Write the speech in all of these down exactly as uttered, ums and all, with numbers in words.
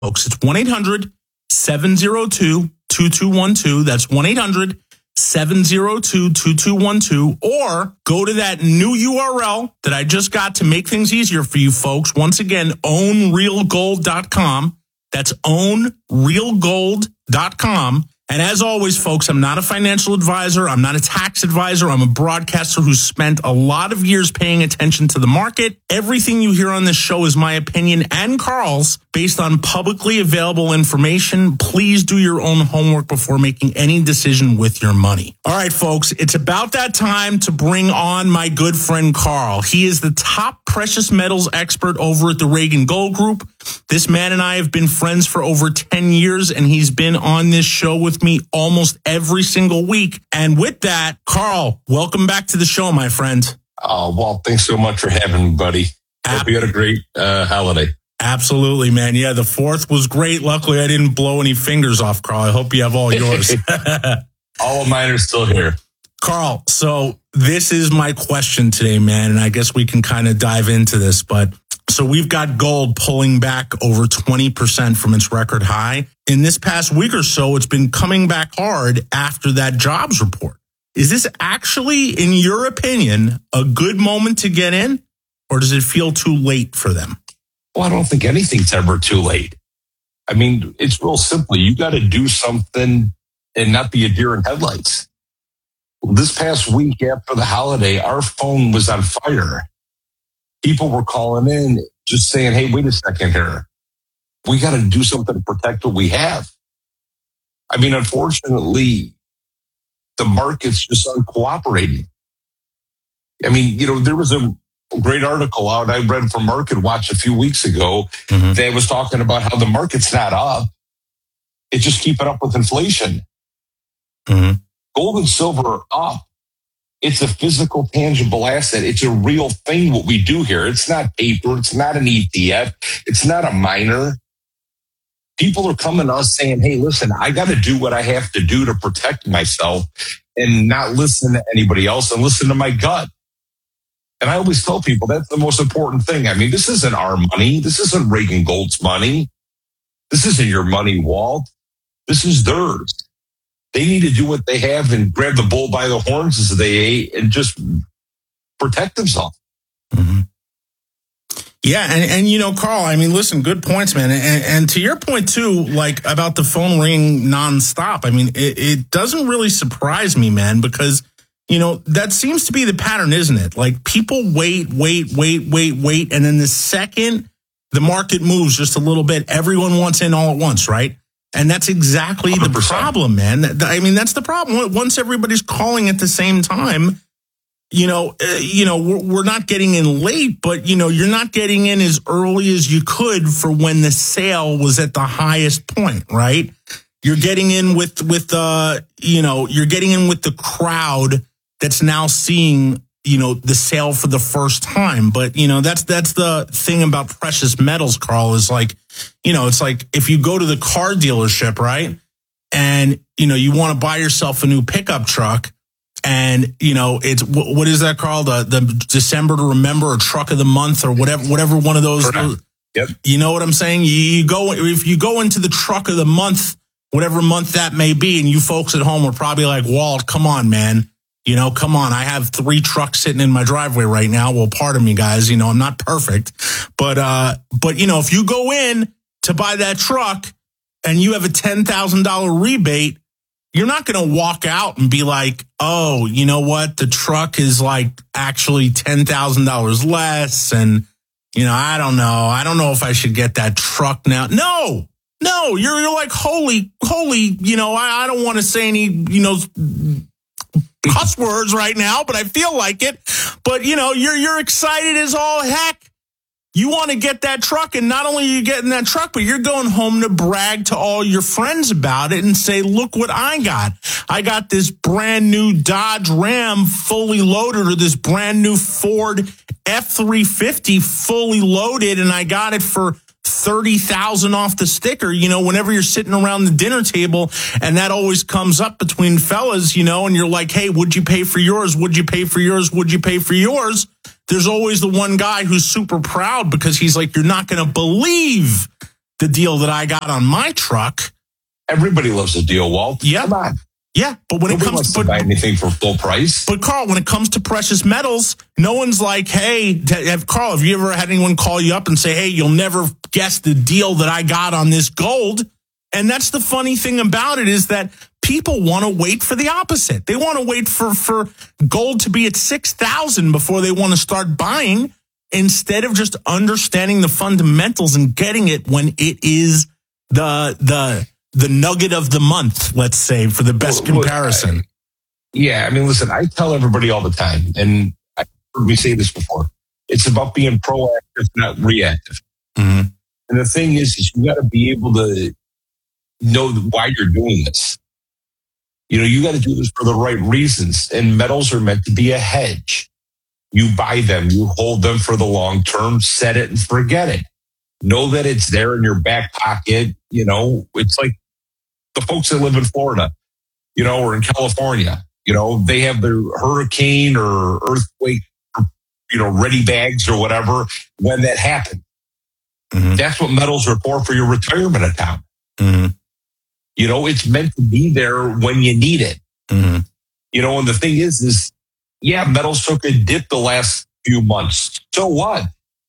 folks. It's one eight hundred seven oh two two two one two. That's one eight hundred seven oh two two two one two. Or go to that new U R L that I just got to make things easier for you folks. Once again, own real gold dot com. That's own real gold dot com. And as always, folks, I'm not a financial advisor. I'm not a tax advisor. I'm a broadcaster who's spent a lot of years paying attention to the market. Everything you hear on this show is my opinion and Carl's based on publicly available information. Please do your own homework before making any decision with your money. All right, folks, it's about that time to bring on my good friend Carl. He is the top precious metals expert over at the Reagan Gold Group. This man and I have been friends for over ten years, and he's been on this show with me almost every single week. And with that, Carl, welcome back to the show, my friend. Oh, well, thanks so much for having me, buddy. Ab- Hope you had a great uh, holiday. Absolutely, man. Yeah, the fourth was great. Luckily, I didn't blow any fingers off, Carl. I hope you have all yours. All of mine are still here. Carl, so this is my question today, man, and I guess we can kind of dive into this, but so we've got gold pulling back over twenty percent from its record high. In this past week or so, it's been coming back hard after that jobs report. Is this actually, in your opinion, a good moment to get in, or does it feel too late for them? Well, I don't think anything's ever too late. I mean, it's real simple. You got to do something and not be a deer in headlights. This past week after the holiday, our phone was on fire. People were calling in just saying, hey, wait a second here. We got to do something to protect what we have. I mean, unfortunately, the market's just uncooperating. I mean, you know, there was a great article out I read from Market Watch a few weeks ago mm-hmm. that was talking about how the market's not up. It's just keeping up with inflation. Mm-hmm. Gold and silver are up. It's a physical, tangible asset. It's a real thing, what we do here. It's not paper. It's not an E T F. It's not a miner. People are coming to us saying, hey, listen, I got to do what I have to do to protect myself and not listen to anybody else and listen to my gut. And I always tell people that's the most important thing. I mean, this isn't our money. This isn't Reagan Gold's money. This isn't your money, Walt. This is theirs. They need to do what they have and grab the bull by the horns as they ate and just protect themselves. Mm-hmm. Yeah. And, and, you know, Carl, I mean, listen, good points, man. And, and to your point, too, like about the phone ringing nonstop. I mean, it, it doesn't really surprise me, man, because, you know, that seems to be the pattern, isn't it? Like people wait, wait, wait, wait, wait. And then the second the market moves just a little bit, everyone wants in all at once, right? And that's exactly one hundred percent the problem, man. I mean, that's the problem. Once everybody's calling at the same time, you know, uh, you know, we're, we're not getting in late, but, you know, you're not getting in as early as you could for when the sale was at the highest point, right? You're getting in with, with, uh, you know, you're getting in with the crowd that's now seeing, you know, the sale for the first time. But, you know, that's, that's the thing about precious metals, Carl, is like, you know, it's like if you go to the car dealership, right? And, you know, you want to buy yourself a new pickup truck and, you know, it's, what is that, Carl? The, the December to Remember or truck of the month or whatever, whatever one of those. Yep. You know what I'm saying? You, you go, if you go into the truck of the month, whatever month that may be, and you folks at home are probably like, Walt, come on, man. You know, come on. I have three trucks sitting in my driveway right now. Well, pardon me, guys. You know, I'm not perfect, but, uh, but, you know, if you go in to buy that truck and you have a ten thousand dollars rebate, you're not going to walk out and be like, oh, you know what? The truck is like actually ten thousand dollars less. And, you know, I don't know. I don't know if I should get that truck now. No, no, you're, you're like, holy, holy, you know, I, I don't want to say any, you know, cuss words right now, but I feel like it. But, you know, you're you're excited as all heck. You want to get that truck, and not only are you getting that truck, but you're going home to brag to all your friends about it and say, look what I got. I got this brand new Dodge Ram fully loaded, or this brand new Ford F three fifty fully loaded, and I got it for thirty thousand off the sticker. You know, whenever you're sitting around the dinner table, and that always comes up between fellas, you know, and you're like, hey, would you pay for yours? Would you pay for yours? Would you pay for yours? There's always the one guy who's super proud because he's like, you're not going to believe the deal that I got on my truck. Everybody loves a deal, Walt. Yeah. Come on. Yeah, but when Nobody it comes wants to, to but, buy anything for full price. But Carl, when it comes to precious metals, no one's like, hey, t- have, Carl, have you ever had anyone call you up and say, hey, you'll never guess the deal that I got on this gold? And that's the funny thing about it is that people want to wait for the opposite. They want to wait for, for gold to be at six thousand before they want to start buying, instead of just understanding the fundamentals and getting it when it is the the the nugget of the month, let's say, for the best Well, comparison. I, yeah, I mean, listen, I tell everybody all the time, and I've heard me say this before, it's about being proactive, not reactive. Mm-hmm. And the thing is, is you got to be able to know why you're doing this. You know, you got to do this for the right reasons, and metals are meant to be a hedge. You buy them, you hold them for the long term, set it and forget it. Know that it's there in your back pocket. You know, it's like the folks that live in Florida, you know, or in California, you know, they have their hurricane or earthquake, you know, ready bags or whatever when that happens. Mm-hmm. That's what metals are for, for your retirement account. Mm-hmm. You know, it's meant to be there when you need it. Mm-hmm. You know, and the thing is, is, yeah, metals took a dip the last few months. So what?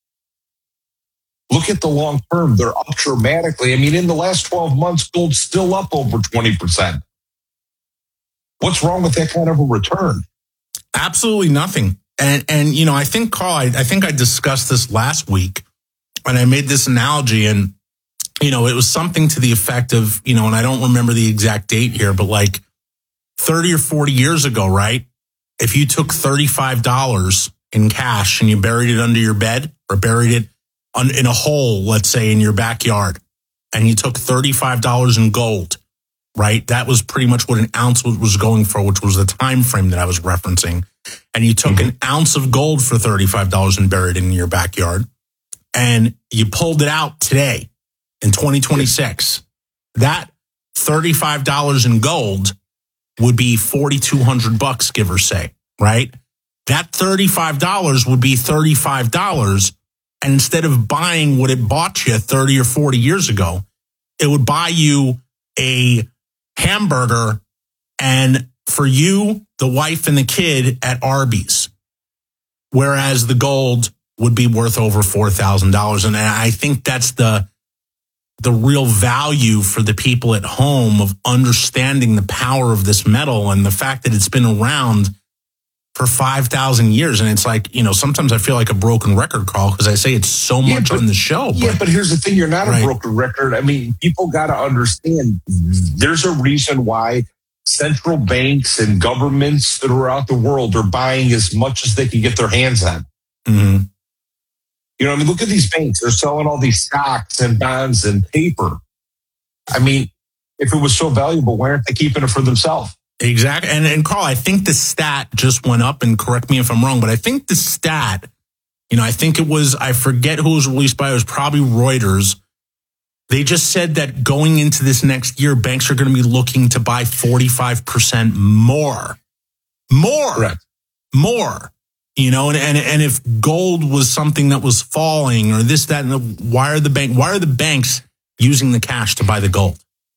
Look at the long term. They're up dramatically. I mean, in the last twelve months, gold's still up over twenty percent. What's wrong with that kind of a return? Absolutely nothing. And, and you know, I think, Carl, I, I think I discussed this last week, and I made this analogy, and, you know, it was something to the effect of, you know, and I don't remember the exact date here, but like thirty or forty years ago, right? If you took thirty-five dollars in cash and you buried it under your bed, or buried it in a hole, let's say in your backyard, and you took thirty-five dollars in gold, right? That was pretty much what an ounce was going for, which was the time frame that I was referencing. And you took mm-hmm. an ounce of gold for thirty-five dollars and buried it in your backyard, and you pulled it out today in twenty twenty-six. That thirty-five dollars in gold would be forty-two hundred bucks, give or say, right? That thirty-five dollars would be thirty-five dollars. And instead of buying what it bought you thirty or forty years ago, it would buy you a hamburger and for you, the wife and the kid at Arby's. Whereas the gold would be worth over four thousand dollars. And I think that's the, the real value for the people at home of understanding the power of this metal and the fact that it's been around for five thousand years. And it's like, you know, sometimes I feel like a broken record, Carl, because I say it's so yeah, much but, on the show. Yeah, but, but here's the thing. You're not right. a broken record. I mean, people got to understand there's a reason why central banks and governments throughout the world are buying as much as they can get their hands on. Mm-hmm. You know, I mean, look at these banks. They're selling all these stocks and bonds and paper. I mean, if it was so valuable, why aren't they keeping it for themselves? Exactly. And, and Carl, I think the stat just went up, and correct me if I'm wrong, but I think the stat, you know, I think it was, I forget who it was released by, it was probably Reuters. They just said that going into this next year, banks are going to be looking to buy forty-five percent more. More. Correct. More. You know, and, and and if gold was something that was falling or this, that, and the, why are the bank, why are the banks using the cash to buy the gold?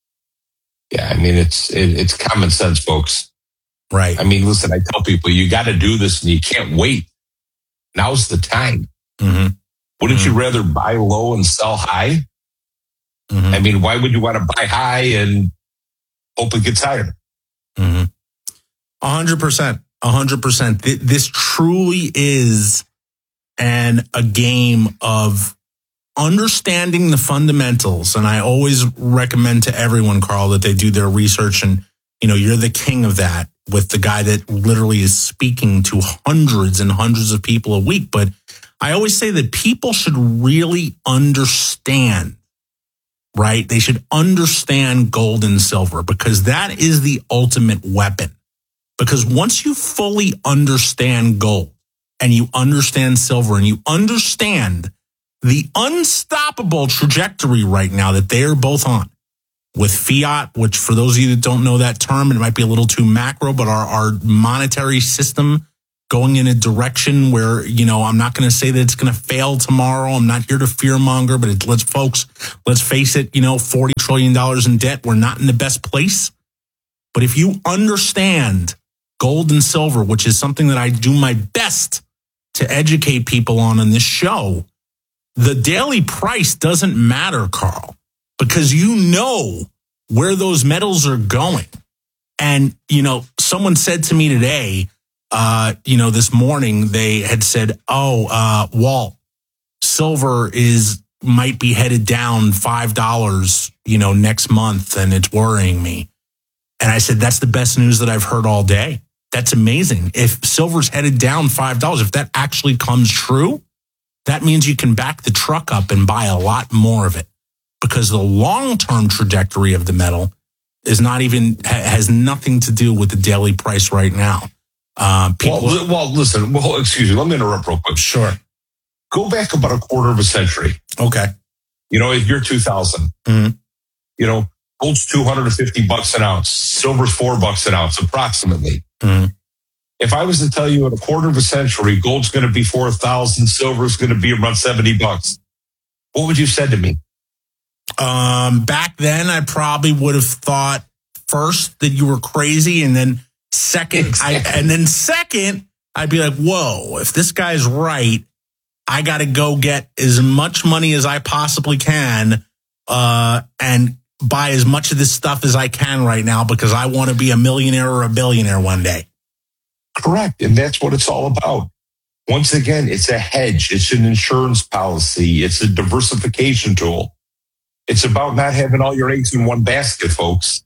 Yeah, I mean, it's it, it's common sense, folks. Right. I mean, listen, I tell people, you got to do this and you can't wait. Now's the time. Mm-hmm. Wouldn't mm-hmm. you rather buy low and sell high? Mm-hmm. I mean, why would you want to buy high and hope it gets higher? Mm-hmm. A hundred percent. A hundred percent. This truly is an a game of understanding the fundamentals. And I always recommend to everyone, Carl, that they do their research. And, you know, you're the king of that with the guy that literally is speaking to hundreds and hundreds of people a week. But I always say that people should really understand, right? They should understand gold and silver, because that is the ultimate weapon. Because once you fully understand gold and you understand silver and you understand the unstoppable trajectory right now that they are both on with fiat, which for those of you that don't know that term, it might be a little too macro, but our, our monetary system going in a direction where, you know, I'm not going to say that it's going to fail tomorrow. I'm not here to fearmonger, but it, let's folks, let's face it, you know, forty trillion dollars in debt. We're not in the best place. But if you understand gold and silver, which is something that I do my best to educate people on in this show, the daily price doesn't matter, Carl, because you know where those metals are going. And, you know, someone said to me today, Uh, you know, this morning they had said, oh, uh, Walt, silver is might be headed down five dollars, you know, next month, and it's worrying me. And I said, that's the best news that I've heard all day. That's amazing. If silver's headed down five dollars, if that actually comes true, that means you can back the truck up and buy a lot more of it, because the long-term trajectory of the metal is not even, has nothing to do with the daily price right now. Uh, people, well, well, listen, well, excuse me, let me interrupt real quick. Sure. Go back about a quarter of a century. Okay. You know, year two thousand, mm-hmm. you know, gold's two hundred fifty bucks an ounce, silver's four bucks an ounce, approximately. Mm-hmm. If I was to tell you in a quarter of a century, gold's going to be four thousand, silver's going to be around seventy bucks, what would you say to me? Um, back then, I probably would have thought first that you were crazy, and then Second, exactly. I, and then second, I'd be like, whoa, if this guy's right, I got to go get as much money as I possibly can uh, and buy as much of this stuff as I can right now, because I want to be a millionaire or a billionaire one day. Correct. And that's what it's all about. Once again, it's a hedge. It's an insurance policy. It's a diversification tool. It's about not having all your eggs in one basket, folks.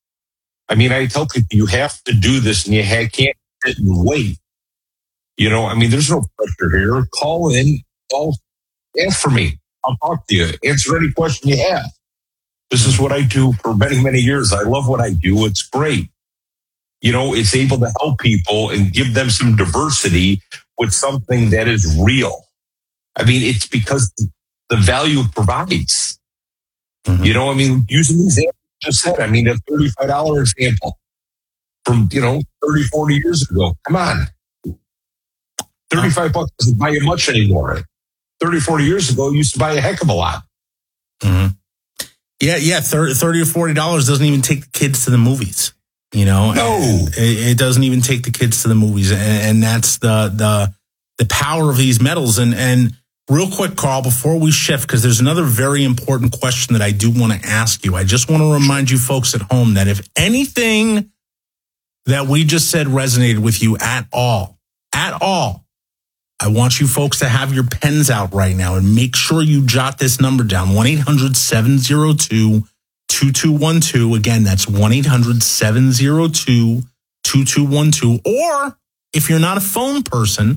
I mean, I tell people you have to do this, and you ha- can't sit and wait. You know, I mean, there's no pressure here. Call in, call, ask for me. I'll talk to you. Answer any question you have. This is what I do for many, many years. I love what I do. It's great. You know, it's able to help people and give them some diversity with something that is real. I mean, it's because the value it provides. Mm-hmm. You know, I mean, using these just said, I mean, a thirty-five dollars example from, you know, thirty, forty years ago. Come on. thirty-five bucks doesn't buy you much anymore. thirty, forty years ago, you used to buy a heck of a lot. Mm-hmm. Yeah, yeah. thirty or forty dollars doesn't even take the kids to the movies. You know, no, it, it doesn't even take the kids to the movies. And, and that's the, the, the power of these metals. And, and, real quick, Carl, before we shift, because there's another very important question that I do want to ask you. I just want to remind you folks at home that if anything that we just said resonated with you at all, at all, I want you folks to have your pens out right now and make sure you jot this number down, one eight hundred seven oh two two two one two. Again, that's one eight hundred seven oh two two two one two. Or if you're not a phone person,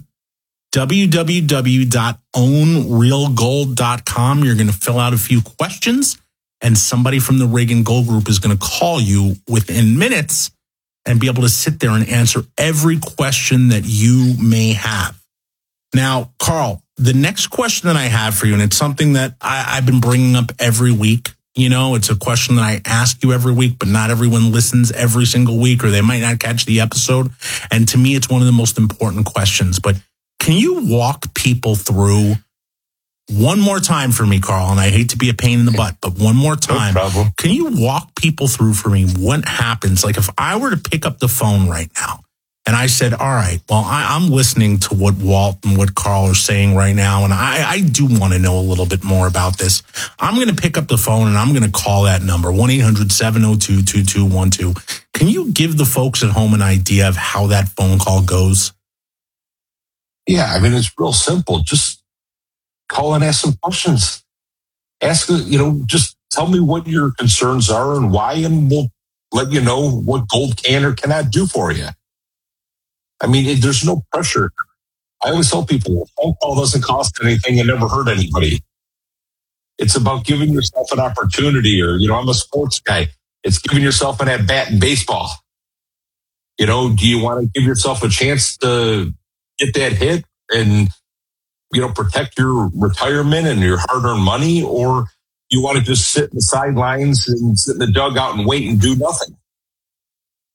w w w dot own real gold dot com. You're going to fill out a few questions, and somebody from the Reagan Gold Group is going to call you within minutes and be able to sit there and answer every question that you may have. Now, Carl, the next question that I have for you, and it's something that I, I've been bringing up every week. You know, it's a question that I ask you every week, but not everyone listens every single week, or they might not catch the episode. And to me, it's one of the most important questions. But can you walk people through one more time for me, Carl? And I hate to be a pain in the butt, but one more time. No problem. Can you walk people through for me what happens? Like if I were to pick up the phone right now and I said, all right, well, I, I'm listening to what Walt and what Carl are saying right now, and I, I do want to know a little bit more about this. I'm going to pick up the phone and I'm going to call that number, one eight hundred seven oh two two two one two. Can you give the folks at home an idea of how that phone call goes? Yeah, I mean, it's real simple. Just call and ask some questions. Ask, you know, just tell me what your concerns are and why, and we'll let you know what gold can or cannot do for you. I mean, it, there's no pressure. I always tell people, a phone call doesn't cost anything and never hurt anybody. It's about giving yourself an opportunity, or, you know, I'm a sports guy. It's giving yourself an at-bat in baseball. You know, do you want to give yourself a chance to get that hit and, you know, protect your retirement and your hard-earned money, or you want to just sit in the sidelines and sit in the dugout and wait and do nothing?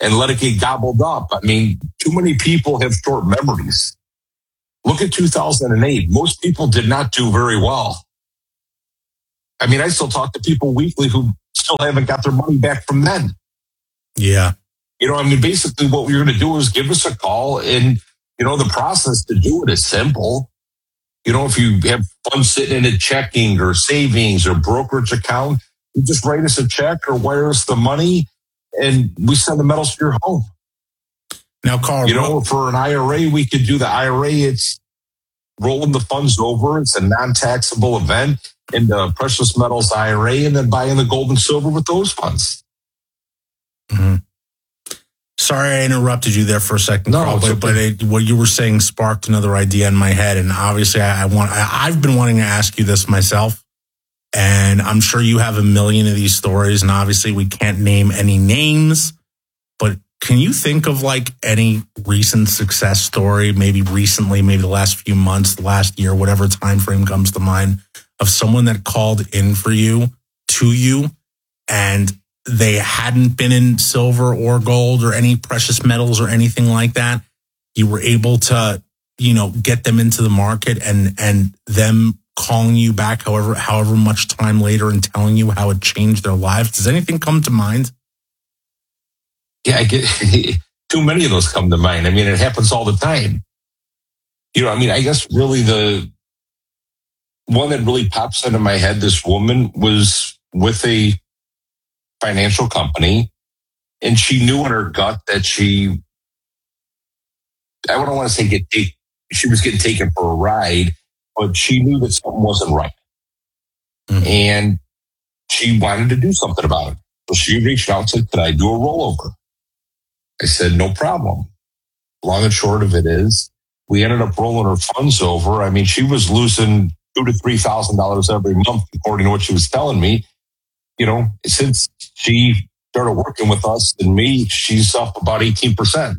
and let it get gobbled up. I mean, too many people have short memories. Look at two thousand eight. Most people did not do very well. I mean, I still talk to people weekly who still haven't got their money back from then. Yeah. You know, I mean, basically what we're going to do is give us a call, and, you know, the process to do it is simple. You know, if you have funds sitting in a checking or savings or brokerage account, you just write us a check or wire us the money, and we send the metals to your home. Now, Carl, you know, for an I R A, we could do the I R A. It's rolling the funds over. It's a non-taxable event in the precious metals I R A, and then buying the gold and silver with those funds. Mm-hmm. Sorry, I interrupted you there for a second, no, Carl, but, okay. but it, what you were saying sparked another idea in my head. And obviously, I, I want, I, I've been wanting to ask you this myself. And I'm sure you have a million of these stories. And obviously, we can't name any names. But can you think of like any recent success story, maybe recently, maybe the last few months, the last year, whatever time frame comes to mind, of someone that called in for you, to you, and they hadn't been in silver or gold or any precious metals or anything like that? You were able to, you know, get them into the market, and and them calling you back however however much time later and telling you how it changed their lives. Does anything come to mind? Yeah, I get too many of those come to mind. I mean, it happens all the time. You know, I mean, I guess really the one that really pops into my head, this woman was with a financial company, and she knew in her gut that she, I don't want to say get take, she was getting taken for a ride, but she knew that something wasn't right. Mm-hmm. And she wanted to do something about it. So she reached out and said, could I do a rollover? I said, no problem. Long and short of it is, we ended up rolling her funds over. I mean, she was losing two to three thousand dollars every month, according to what she was telling me. You know, since she started working with us and me, she's up about eighteen percent.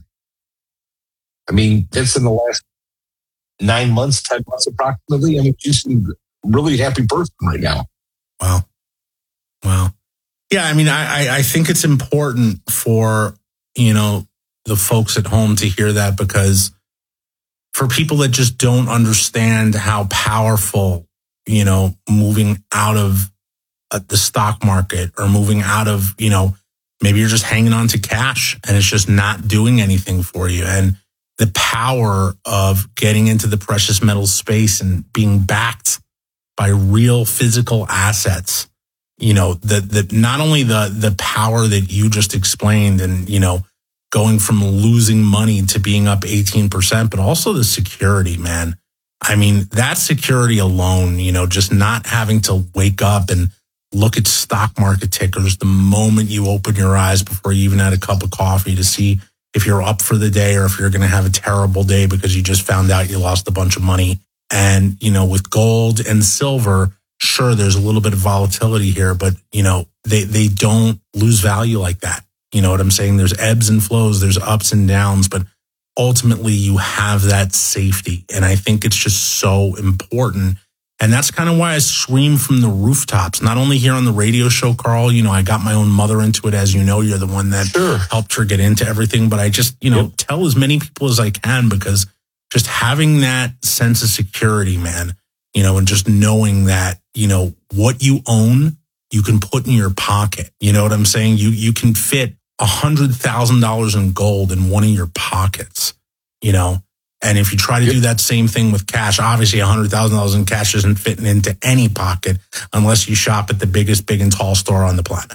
I mean, that's in the last nine months, ten months approximately. I mean, she's a really happy person right now. Wow. Wow. Yeah, I mean, I, I think it's important for, you know, the folks at home to hear that, because for people that just don't understand how powerful, you know, moving out of the stock market or moving out of, you know, maybe you're just hanging on to cash and it's just not doing anything for you. And the power of getting into the precious metals space and being backed by real physical assets, you know, the, the, not only the, the power that you just explained and, you know, going from losing money to being up eighteen percent, but also the security, man. I mean, that security alone, you know, just not having to wake up and look at stock market tickers the moment you open your eyes before you even had a cup of coffee to see if you're up for the day or if you're going to have a terrible day because you just found out you lost a bunch of money. And, you know, with gold and silver, sure, there's a little bit of volatility here, but, you know, they, they don't lose value like that. You know what I'm saying? There's ebbs and flows, there's ups and downs, but ultimately you have that safety. And I think it's just so important. And that's kind of why I scream from the rooftops, not only here on the radio show, Carl. You know, I got my own mother into it. As you know, you're the one that sure. helped her get into everything. But I just, you know, yep. tell as many people as I can, because just having that sense of security, man, you know, and just knowing that, you know, what you own, you can put in your pocket. You know what I'm saying? You you can fit one hundred thousand dollars in gold in one of your pockets, you know? And if you try to do that same thing with cash, obviously one hundred thousand dollars in cash isn't fitting into any pocket unless you shop at the biggest big and tall store on the planet.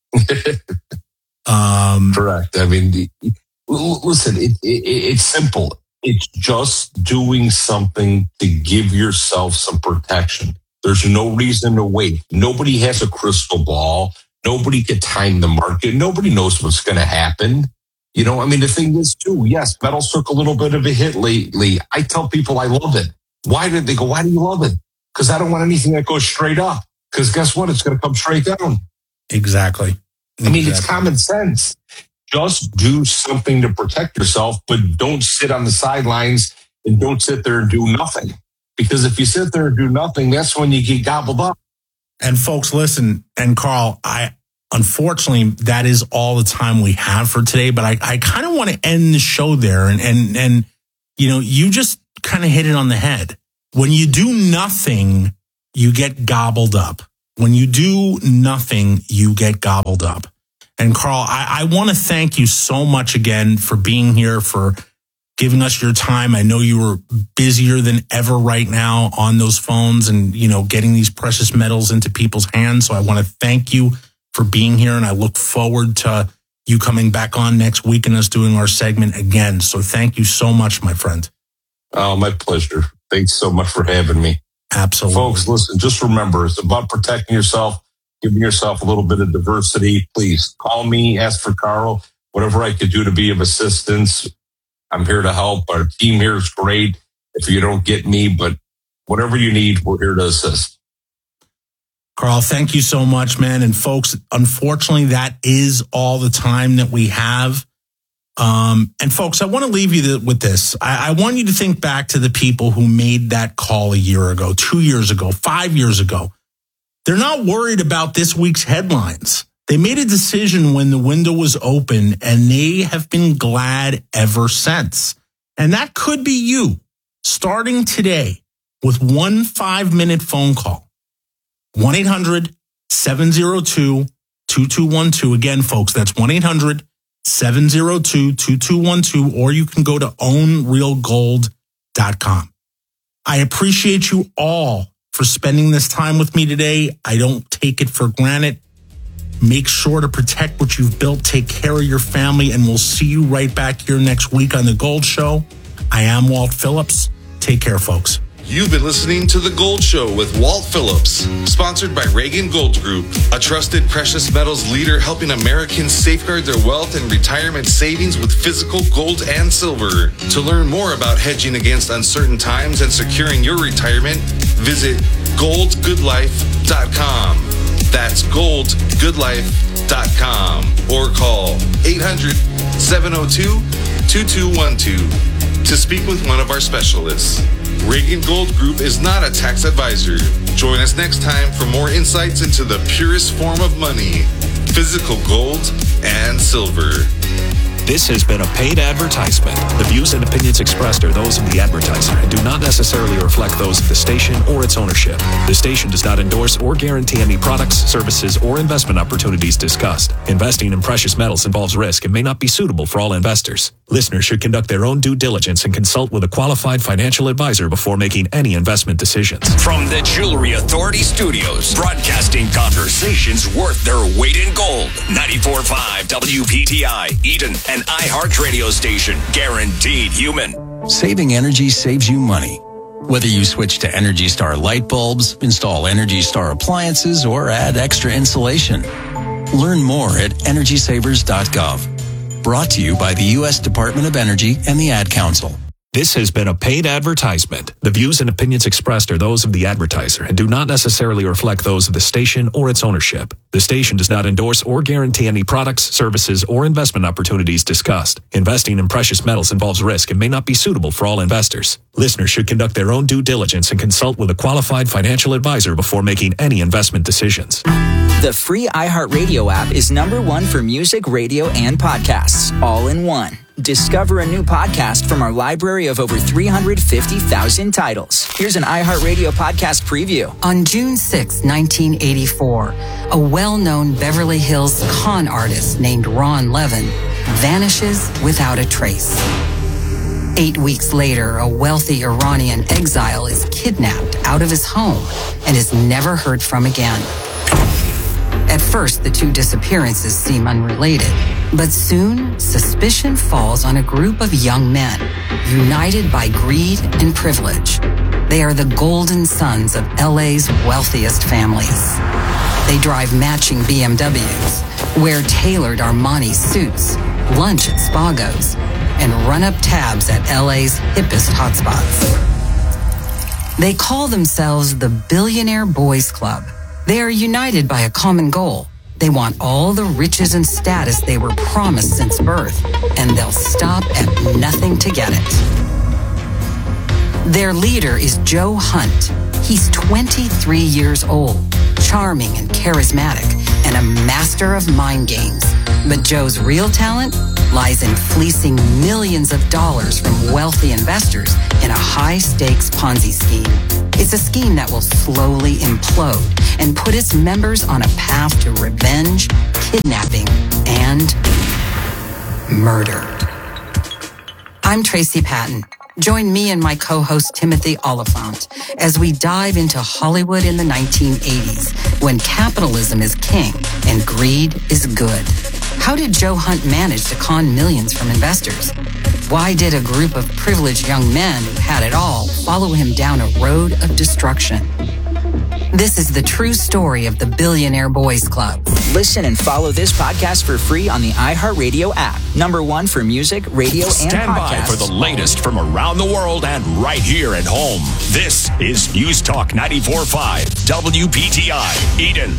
um, Correct. I mean, the, listen, it, it, it's simple. It's just doing something to give yourself some protection. There's no reason to wait. Nobody has a crystal ball. Nobody can time the market. Nobody knows what's going to happen. You know, I mean, the thing is, too, yes, metals took a little bit of a hit lately. I tell people I love it. Why did they go, why do you love it? Because I don't want anything that goes straight up. Because guess what? It's going to come straight down. Exactly. I mean, exactly. It's common sense. Just do something to protect yourself, but don't sit on the sidelines and don't sit there and do nothing. Because if you sit there and do nothing, that's when you get gobbled up. And folks, listen, and Carl, I unfortunately, that is all the time we have for today. But I, I kind of want to end the show there. And, and, and, you know, you just kind of hit it on the head. When you do nothing, you get gobbled up. When you do nothing, you get gobbled up. And Carl, I, I want to thank you so much again for being here, for giving us your time. I know you were busier than ever right now on those phones and, you know, getting these precious metals into people's hands. So I want to thank you for being here. And I look forward to you coming back on next week and us doing our segment again. So thank you so much, my friend. Oh, my pleasure. Thanks so much for having me. Absolutely. Folks, listen, just remember, it's about protecting yourself, giving yourself a little bit of diversity. Please call me, ask for Carl, whatever I could do to be of assistance. I'm here to help. Our team here is great. If you don't get me, but whatever you need, we're here to assist. Carl, thank you so much, man. And folks, unfortunately, that is all the time that we have. Um, and folks, I want to leave you with this. I, I want you to think back to the people who made that call a year ago, two years ago, five years ago. They're not worried about this week's headlines. They made a decision when the window was open, and they have been glad ever since. And that could be you, starting today with one five-minute phone call. one eight hundred seven oh two two two one two. Again, folks, that's one eight hundred seven oh two two two one two, or you can go to own real gold dot com. I appreciate you all for spending this time with me today. I don't take it for granted. Make sure to protect what you've built. Take care of your family, and we'll see you right back here next week on The Gold Show. I am Walt Phillips. Take care, folks. You've been listening to The Gold Show with Walt Phillips, sponsored by Reagan Gold Group, a trusted precious metals leader helping Americans safeguard their wealth and retirement savings with physical gold and silver. To learn more about hedging against uncertain times and securing your retirement, visit gold good life dot com. That's gold good life dot com, or call eight hundred seven oh two two two one two to speak with one of our specialists. Reagan Gold Group is not a tax advisor. Join us next time for more insights into the purest form of money, physical gold and silver. This has been a paid advertisement. The views and opinions expressed are those of the advertiser and do not necessarily reflect those of the station or its ownership. The station does not endorse or guarantee any products, services, or investment opportunities discussed. Investing in precious metals involves risk and may not be suitable for all investors. Listeners should conduct their own due diligence and consult with a qualified financial advisor before making any investment decisions. From the Jewelry Authority Studios, broadcasting conversations worth their weight in gold. ninety-four point five W P T I, Eden, an iHeart radio station, guaranteed human. Saving energy saves you money. Whether you switch to Energy Star light bulbs, install Energy Star appliances, or add extra insulation. Learn more at energy savers dot gov. Brought to you by the U S Department of Energy and the Ad Council. This has been a paid advertisement. The views and opinions expressed are those of the advertiser and do not necessarily reflect those of the station or its ownership. The station does not endorse or guarantee any products, services, or investment opportunities discussed. Investing in precious metals involves risk and may not be suitable for all investors. Listeners should conduct their own due diligence and consult with a qualified financial advisor before making any investment decisions. The free iHeartRadio app is number one for music, radio, and podcasts, all in one. Discover a new podcast from our library of over three hundred fifty thousand titles. Here's an iHeartRadio podcast preview. On June sixth, nineteen eighty-four, a well-known Beverly Hills con artist named Ron Levin vanishes without a trace. Eight weeks later, a wealthy Iranian exile is kidnapped out of his home and is never heard from again. At first, the two disappearances seem unrelated, but soon suspicion falls on a group of young men united by greed and privilege. They are the golden sons of L A's wealthiest families. They drive matching B M Ws, wear tailored Armani suits, lunch at Spago's, and run up tabs at L A's hippest hotspots. They call themselves the Billionaire Boys Club. They are united by a common goal. They want all the riches and status they were promised since birth, and they'll stop at nothing to get it. Their leader is Joe Hunt. He's twenty-three years old, charming and charismatic, and a master of mind games. But Joe's real talent lies in fleecing millions of dollars from wealthy investors in a high-stakes Ponzi scheme. It's a scheme that will slowly implode and put its members on a path to revenge, kidnapping, and murder. I'm Tracy Patton. Join me and my co-host Timothy Oliphant as we dive into Hollywood in the nineteen eighties, when capitalism is king and greed is good. How did Joe Hunt manage to con millions from investors? Why did a group of privileged young men who had it all follow him down a road of destruction? This is the true story of the Billionaire Boys Club. Listen and follow this podcast for free on the iHeartRadio app. Number one for music, radio, and Stand podcasts. by for the latest from around the world and right here at home. This is News Talk ninety-four point five W P T I, Eden.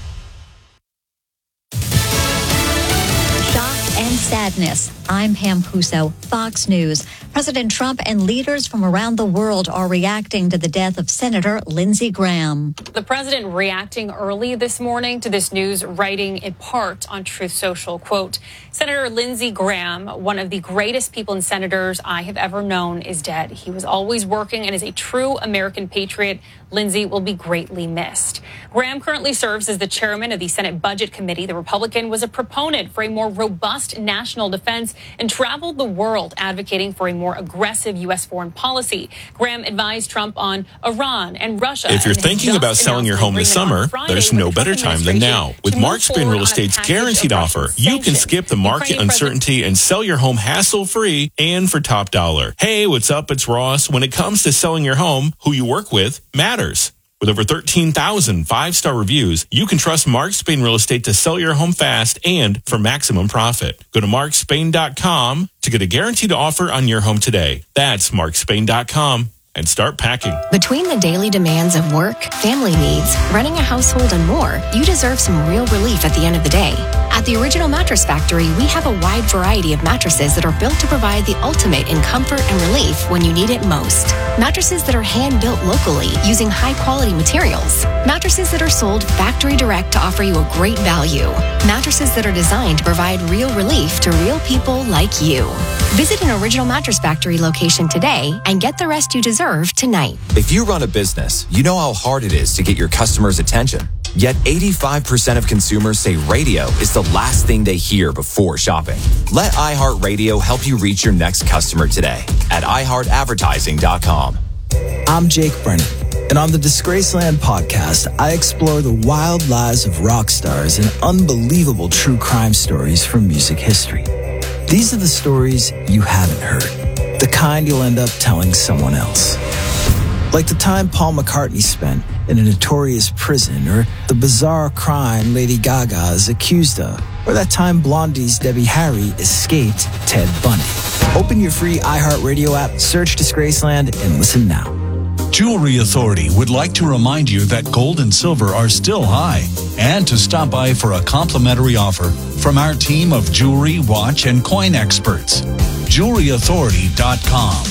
And sadness. I'm Pam Puso, Fox News. President Trump and leaders from around the world are reacting to the death of Senator Lindsey Graham. The president reacting early this morning to this news, writing in part on Truth Social, quote, Senator Lindsey Graham, one of the greatest people and senators I have ever known, is dead. He was always working and is a true American patriot. Lindsey will be greatly missed. Graham currently serves as the chairman of the Senate Budget Committee. The Republican was a proponent for a more robust national defense and traveled the world advocating for a more aggressive U S foreign policy. Graham advised Trump on Iran and Russia. If you're thinking about selling your home this summer, there's no better time than now. With Mark Spain Real Estate's guaranteed offer, you can skip the market uncertainty and sell your home hassle-free and for top dollar. Hey, what's up? It's Ross. When it comes to selling your home, who you work with matters. With over thirteen thousand five-star reviews, you can trust Mark Spain Real Estate to sell your home fast and for maximum profit. Go to mark spain dot com to get a guaranteed offer on your home today. That's mark spain dot com and start packing. Between the daily demands of work, family needs, running a household, and more, you deserve some real relief at the end of the day. At the Original Mattress Factory, we have a wide variety of mattresses that are built to provide the ultimate in comfort and relief when you need it most. Mattresses that are hand-built locally using high-quality materials. Mattresses that are sold factory direct to offer you a great value. Mattresses that are designed to provide real relief to real people like you. Visit an Original Mattress Factory location today and get the rest you deserve tonight. If you run a business, you know how hard it is to get your customers' attention. Yet eighty-five percent of consumers say radio is the last thing they hear before shopping. Let iHeartRadio help you reach your next customer today at i heart advertising dot com. I'm Jake Brennan, and on the Disgraceland podcast, I explore the wild lives of rock stars and unbelievable true crime stories from music history. These are the stories you haven't heard, the kind you'll end up telling someone else. Like the time Paul McCartney spent in a notorious prison, or the bizarre crime Lady Gaga is accused of, or that time Blondie's Debbie Harry escaped Ted Bundy. Open your free iHeartRadio app, search Disgraceland, and listen now. Jewelry Authority would like to remind you that gold and silver are still high, and to stop by for a complimentary offer from our team of jewelry, watch, and coin experts. jewelry authority dot com.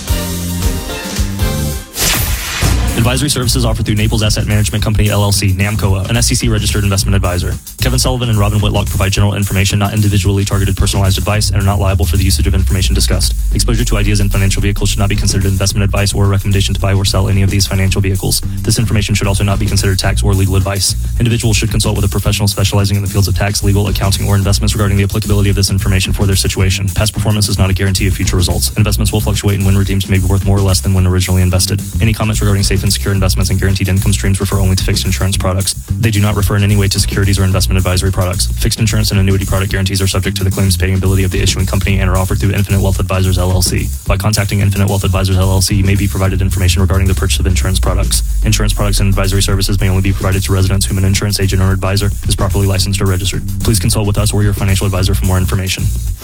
Advisory services offered through Naples Asset Management Company, L L C, NAMCOA, an S E C-registered investment advisor. Kevin Sullivan and Robin Whitlock provide general information, not individually targeted personalized advice, and are not liable for the usage of information discussed. Exposure to ideas and financial vehicles should not be considered investment advice or a recommendation to buy or sell any of these financial vehicles. This information should also not be considered tax or legal advice. Individuals should consult with a professional specializing in the fields of tax, legal, accounting, or investments regarding the applicability of this information for their situation. Past performance is not a guarantee of future results. Investments will fluctuate, and when redeemed may be worth more or less than when originally invested. Any comments regarding safe and secure investments and guaranteed income streams refer only to fixed insurance products. They do not refer in any way to securities or investment advisory products. Fixed insurance and annuity product guarantees are subject to the claims paying ability of the issuing company and are offered through Infinite Wealth Advisors, L L C. By contacting Infinite Wealth Advisors, L L C, you may be provided information regarding the purchase of insurance products. Insurance products and advisory services may only be provided to residents whom an insurance agent or advisor is properly licensed or registered. Please consult with us or your financial advisor for more information.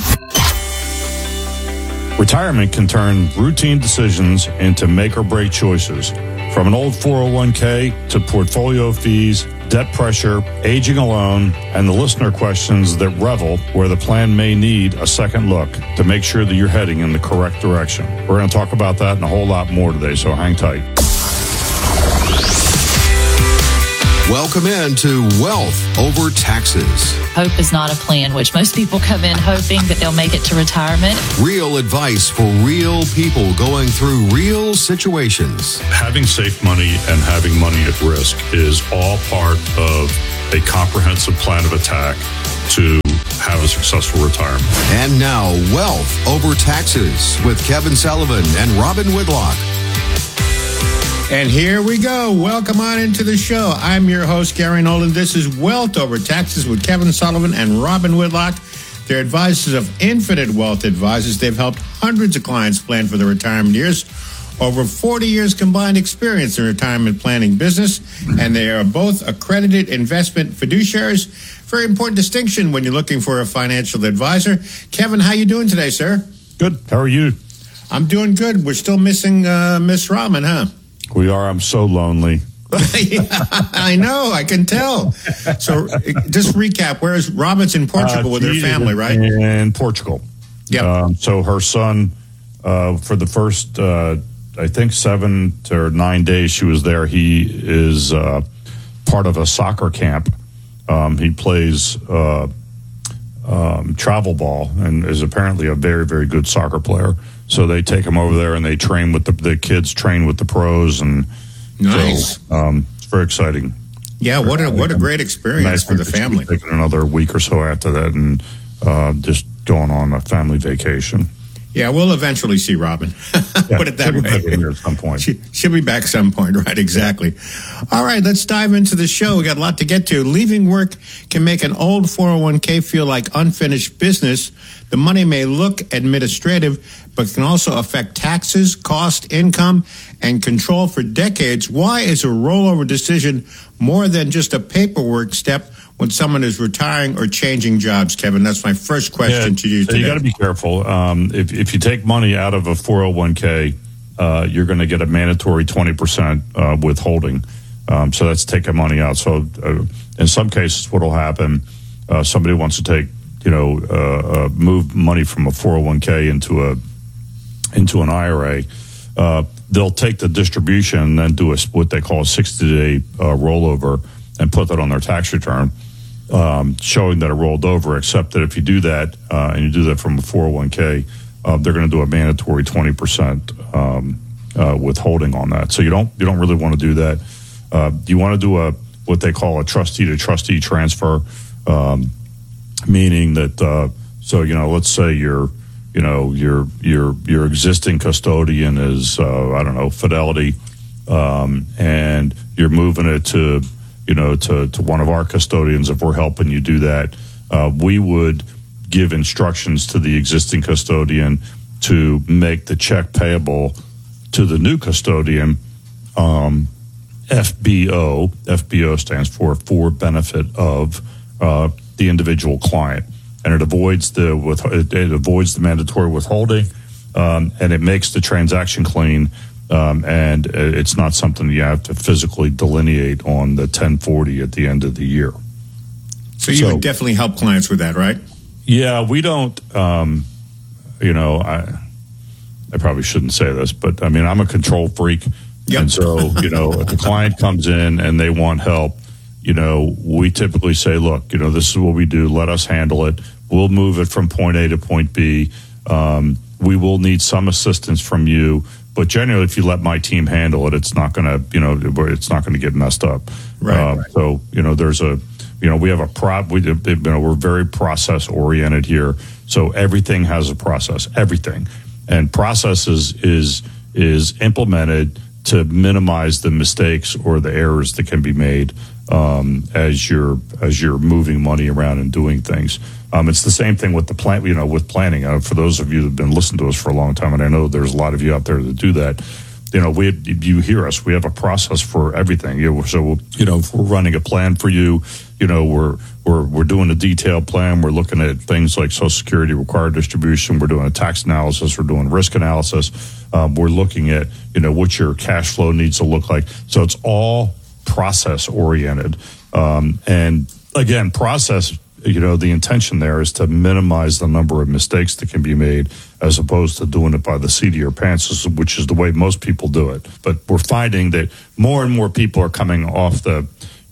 Retirement can turn routine decisions into make or break choices. From an old four oh one k to portfolio fees, debt pressure, aging alone, and the listener questions that revel where the plan may need a second look to make sure that you're heading in the correct direction. We're going to talk about that and a whole lot more today, so hang tight. Welcome in to Wealth Over Taxes. Hope is not a plan, which most people come in hoping that they'll make it to retirement. Real advice for real people going through real situations. Having safe money and having money at risk is all part of a comprehensive plan of attack to have a successful retirement. And now, Wealth Over Taxes with Kevin Sullivan and Robin Whitlock. And here we go. Welcome on into the show. I'm your host, Gary Nolan. This is Wealth Over Taxes with Kevin Sullivan and Robin Whitlock. They're advisors of Infinite Wealth Advisors. They've helped hundreds of clients plan for their retirement years. Over forty years combined experience in retirement planning business, and they are both accredited investment fiduciaries. Very important distinction when you're looking for a financial advisor. Kevin, how you doing today, sir? Good. How are you? I'm doing good. We're still missing uh, Miss Robin, huh? We are. I'm so lonely. Yeah, I know. I can tell. So just recap. Where is Robin's in Portugal uh, with her family, right? In Portugal. Yeah. Um, so her son, uh, for the first, uh, I think, seven to nine days she was there, he is uh, part of a soccer camp. Um, he plays uh, um, travel ball and is apparently a very, very good soccer player. So they take him over there and they train with the, the kids train with the pros. And nice. So, um, it's very exciting. Yeah, what a what a great experience for the family. Taking another week or so after that and uh, just going on a family vacation. Yeah, we'll eventually see Robin. Yeah, put it that way. At some point. She, she'll be back some point, right? Exactly. All right, let's dive into the show. We got a lot to get to. Leaving work can make an old four oh one k feel like unfinished business. The money may look administrative, but can also affect taxes, cost, income, and control for decades. Why is a rollover decision more than just a paperwork step when someone is retiring or changing jobs, Kevin? That's my first question yeah, to you today. You got to be careful. Um, if, if you take money out of a four oh one k, uh, you're going to get a mandatory twenty percent uh, withholding. Um, so that's taking money out. So uh, in some cases, what will happen, uh, somebody wants to take, you know, uh, uh, move money from a four oh one k into a into an I R A. Uh, they'll take the distribution and then do a, what they call a sixty-day uh, rollover and put that on their tax return, um, showing that it rolled over, except that if you do that, uh, and you do that from a four oh one k, uh, they're going to do a mandatory twenty percent um, uh, withholding on that. So you don't you don't really want to do that. Uh, you want to do a what they call a trustee to trustee transfer, um, meaning that, uh, so, you know, let's say you're, you know, your your your existing custodian is, uh, I don't know, Fidelity, um, and you're moving it to, you know, to, to one of our custodians. If we're helping you do that, uh, we would give instructions to the existing custodian to make the check payable to the new custodian, um, F B O. F B O stands for for benefit of uh, the individual client. And it avoids the with it, it avoids the mandatory withholding, um, and it makes the transaction clean. Um, and it's not something you have to physically delineate on the ten forty at the end of the year. So you so, would definitely help clients with that, right? Yeah, we don't. Um, you know, I I probably shouldn't say this, but I mean, I'm a control freak, yep. And so you know, if the client comes in and they want help, you know, we typically say, look, you know, this is what we do. Let us handle it. We'll move it from point A to point B. Um, we will need some assistance from you, but generally, if you let my team handle it, it's not going to, you know, it's not going to get messed up. Right, uh, right. So, you know, there's a, you know, we have a prop. We, you know, we're very process oriented here. So everything has a process. Everything, and process is is is implemented to minimize the mistakes or the errors that can be made um, as you're as you're moving money around and doing things. Um, it's the same thing with the plan, you know, with planning. Uh, for those of you that have been listening to us for a long time, and I know there's a lot of you out there that do that. You know, we you hear us. We have a process for everything. You know, so you know, if we're running a plan for you, you know, we're we're we're doing a detailed plan. We're looking at things like Social Security required distribution. We're doing a tax analysis. We're doing risk analysis. Um, we're looking at, you know, what your cash flow needs to look like. So it's all process oriented. Um, and again, process. You know, the intention there is to minimize the number of mistakes that can be made as opposed to doing it by the seat of your pants, which is the way most people do it. But we're finding that more and more people are coming off the,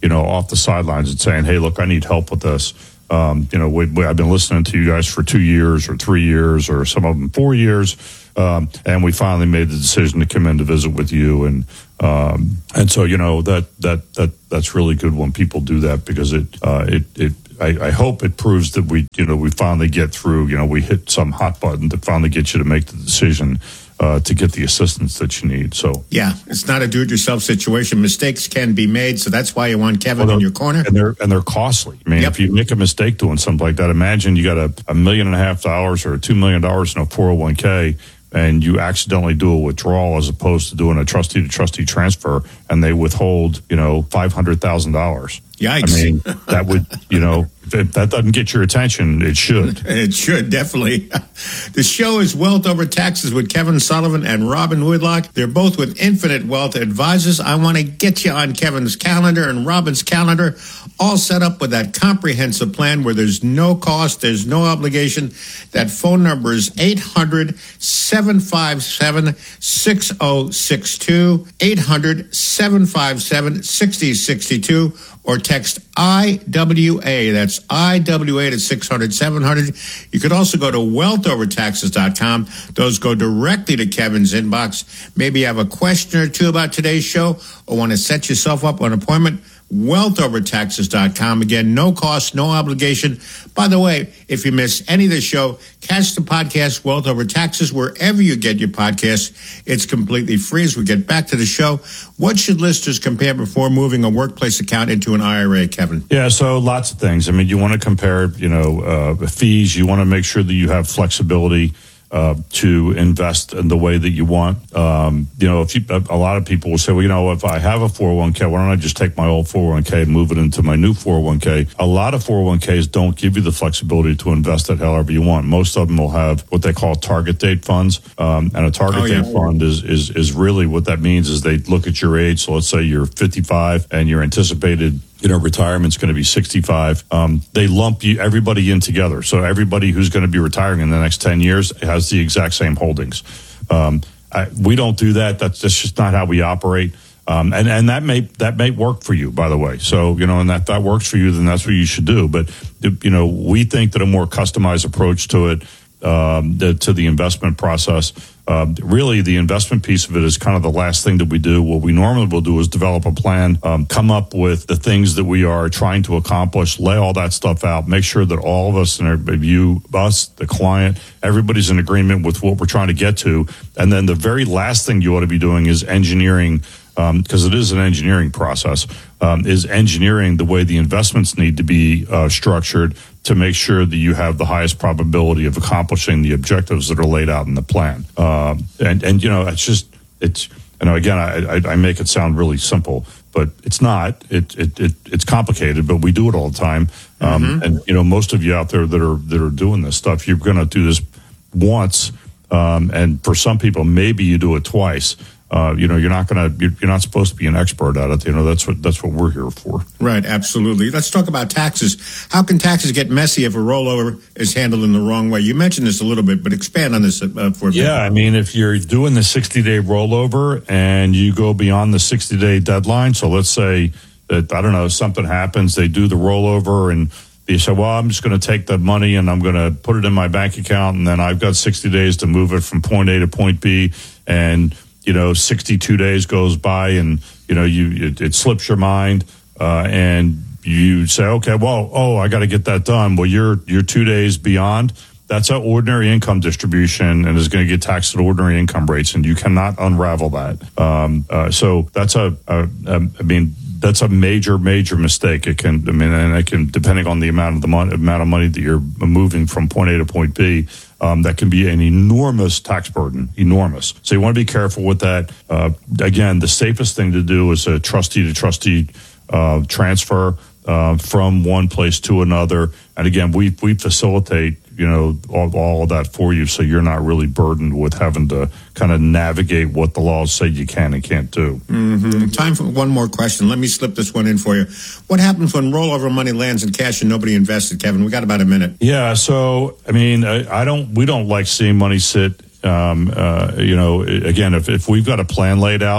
you know, off the sidelines and saying, hey, look, I need help with this. Um, you know, we, we, I've been listening to you guys for two years or three years or some of them four years. Um, and we finally made the decision to come in to visit with you. And, um, and so, you know, that, that, that, that's really good when people do that, because it, uh, it, it, I, I hope it proves that we, you know, we finally get through, you know, we hit some hot button that finally gets you to make the decision Uh, to get the assistance that you need. So yeah, it's not a do-it-yourself situation. Mistakes can be made, so that's why you want Kevin well, in your corner. And they're and they're costly. I mean, yep. If you make a mistake doing something like that, imagine you got a, a million and a half dollars or two million dollars in a four oh one k, and you accidentally do a withdrawal as opposed to doing a trustee-to-trustee transfer, and they withhold, you know, five hundred thousand dollars. Yikes! I mean, that would, you know, if that doesn't get your attention, it should. It should, definitely. The show is Wealth Over Taxes with Kevin Sullivan and Robin Whitlock. They're both with Infinite Wealth Advisors. I want to get you on Kevin's calendar and Robin's calendar, all set up with that comprehensive plan where there's no cost, there's no obligation. That phone number is eight hundred, seven five seven, six oh six two, eight hundred, seven five seven, six oh six two, or text I W A. That's I W A to six hundred, seven hundred. You could also go to wealth over taxes dot com. Those go directly to Kevin's inbox. Maybe you have a question or two about today's show or want to set yourself up an appointment. wealth over taxes dot com. Again, no cost, no obligation. By the way, if you miss any of the show, catch the podcast Wealth Over Taxes wherever you get your podcasts. It's completely free. As we get back to the show, what should listeners compare before moving a workplace account into an I R A, Kevin? Yeah, so lots of things. I mean, you want to compare, you know, uh, fees. You want to make sure that you have flexibility Uh, to invest in the way that you want. Um, you know, if you, a lot of people will say, well, you know, if I have a four oh one k, why don't I just take my old four oh one k and move it into my new four oh one k? A lot of four oh one k's don't give you the flexibility to invest it however you want. Most of them will have what they call target date funds. Um, and a target oh, yeah. date fund is, is, is really what that means is they look at your age. So let's say you're fifty-five and your anticipated you know, retirement's going to be sixty-five. Um, they lump you everybody in together. So everybody who's going to be retiring in the next ten years has the exact same holdings. Um, I, we don't do that. That's, that's just not how we operate. Um, and, and that may, that may work for you, by the way. So, you know, and that, that works for you, then that's what you should do. But, you know, we think that a more customized approach to it, um, the, to the investment process, Um, really, the investment piece of it is kind of the last thing that we do. What we normally will do is develop a plan, um, come up with the things that we are trying to accomplish, lay all that stuff out, make sure that all of us, and you, us, the client, everybody's in agreement with what we're trying to get to. And then the very last thing you ought to be doing is engineering, because um, it is an engineering process, um, is engineering the way the investments need to be uh, structured to make sure that you have the highest probability of accomplishing the objectives that are laid out in the plan. Um, and, and, you know, it's just, it's, you know, again, I, I, I make it sound really simple, but it's not. It, it, it, it's complicated, but we do it all the time. Um, mm-hmm. And, you know, most of you out there that are, that are doing this stuff, you're going to do this once. Um, and for some people, maybe you do it twice. Uh, you know, you're not going to, you're, you're not supposed to be an expert at it. You know, that's what, that's what we're here for. Right. Absolutely. Let's talk about taxes. How can taxes get messy if a rollover is handled in the wrong way? You mentioned this a little bit, but expand on this uh, for a bit. Yeah. I mean, if you're doing the sixty day rollover and you go beyond the sixty day deadline. So let's say that, I don't know, something happens, they do the rollover and you say, well, I'm just going to take that money and I'm going to put it in my bank account. And then I've got sixty days to move it from point A to point B. And you know, sixty-two days goes by and, you know, you it, it slips your mind uh, and you say, okay, well, oh, I got to get that done. Well, you're you're two days beyond. That's an ordinary income distribution and is going to get taxed at ordinary income rates, and you cannot unravel that. Um, uh, so that's a, a, a, I mean, that's a major, major mistake. It can, I mean, and it can, depending on the amount of the money, amount of money that you're moving from point A to point B, um, that can be an enormous tax burden, enormous. So you want to be careful with that. Uh, again, the safest thing to do is a trustee to trustee uh, transfer uh, from one place to another. And again, we we facilitate, you know, all, all of that for you, so you're not really burdened with having to kind of navigate what the laws say you can and can't do. Mm-hmm. Time for one more question. Let me slip this one in for you. What happens when rollover money lands in cash and nobody invested, Kevin? We got about a minute. Yeah, so, I mean, I, I don't, we don't like seeing money sit, um, uh, you know, again, if, if we've got a plan laid out,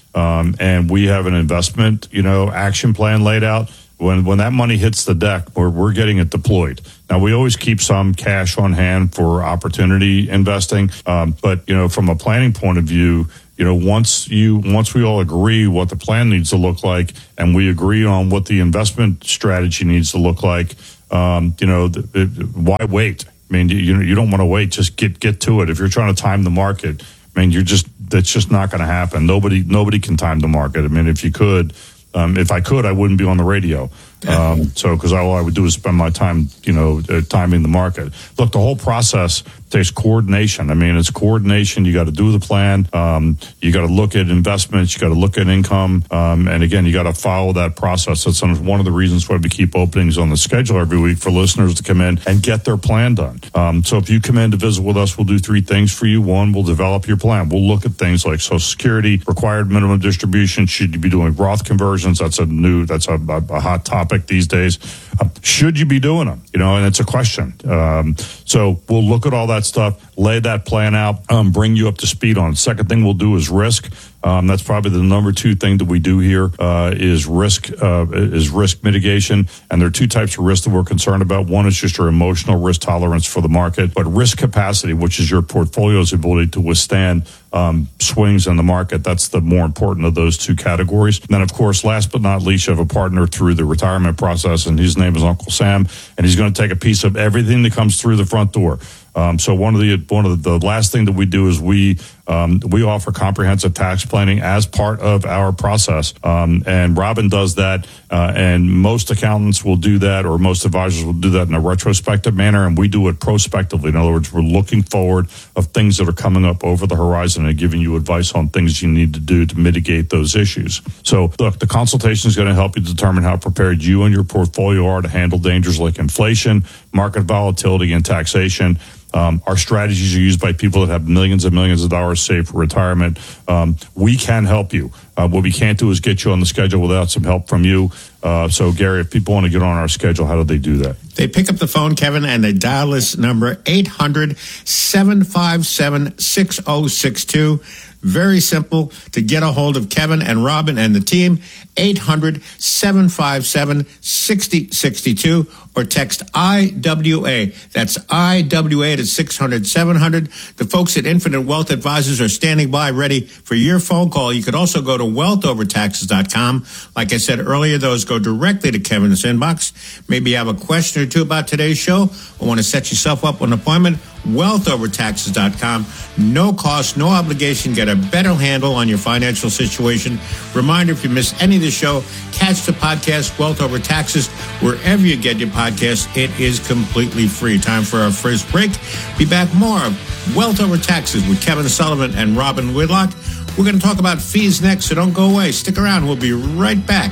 um, and we have an investment, you know, action plan laid out. When when that money hits the deck, we're, we're getting it deployed. Now, we always keep some cash on hand for opportunity investing. Um, but, you know, from a planning point of view, you know, once you once we all agree what the plan needs to look like and we agree on what the investment strategy needs to look like, um, you know, the, it, why wait? I mean, you you don't want to wait. Just get get to it. If you're trying to time the market, I mean, you're just that's just not going to happen. Nobody nobody can time the market. I mean, if you could. Um, if I could, I wouldn't be on the radio. Um, so, because all I would do is spend my time, you know, uh, timing the market. Look, the whole process takes coordination. I mean, it's coordination. You got to do the plan. Um, you got to look at investments. You got to look at income. Um, and again, you got to follow that process. That's one of the reasons why we keep openings on the schedule every week for listeners to come in and get their plan done. Um, so if you come in to visit with us, we'll do three things for you. One, we'll develop your plan. We'll look at things like Social Security, required minimum distribution. Should you be doing Roth conversions? That's a new, that's a, a, a hot topic these days. Uh, should you be doing them? You know, and it's a question. Um, so we'll look at all that stuff, lay that plan out, um, bring you up to speed on it. Second thing we'll do is risk. Um, that's probably the number two thing that we do here uh, is risk uh, is risk mitigation. And there are two types of risk that we're concerned about. One is just your emotional risk tolerance for the market, but risk capacity, which is your portfolio's ability to withstand um, swings in the market. That's the more important of those two categories. And then, of course, last but not least, you have a partner through the retirement process, and his name is Uncle Sam, and he's going to take a piece of everything that comes through the front door. Um, so one of the one of the, the last thing that we do is we um, we offer comprehensive tax planning as part of our process, um, and Robin does that, uh, and most accountants will do that, or most advisors will do that in a retrospective manner, and we do it prospectively. In other words, we're looking forward of things that are coming up over the horizon and giving you advice on things you need to do to mitigate those issues. So look, the consultation is going to help you determine how prepared you and your portfolio are to handle dangers like inflation, market volatility, and taxation. Um, our strategies are used by people that have millions and millions of dollars saved for retirement. Um, we can help you. Uh, what we can't do is get you on the schedule without some help from you. Uh, so, Gary, if people want to get on our schedule, how do they do that? They pick up the phone, Kevin, and they dial this number, eight hundred, seven five seven, six oh six two. Very simple to get a hold of Kevin and Robin and the team, eight hundred, seven five seven, six oh six two, or text I W A. That's I W A to six hundred, seven hundred. The folks at Infinite Wealth Advisors are standing by ready for your phone call. You could also go to wealth over taxes dot com. Like I said earlier, those go directly to Kevin's inbox. Maybe you have a question or two about today's show or want to set yourself up an appointment. wealth over taxes dot com. No cost, no obligation. Get a better handle on your financial situation. Reminder, if you miss any of the show, catch the podcast, Wealth Over Taxes, wherever you get your podcast. It is completely free. Time for our first break. Be back more of Wealth Over Taxes with Kevin Sullivan and Robin Whitlock. We're going to talk about fees next, so don't go away. Stick around. We'll be right back.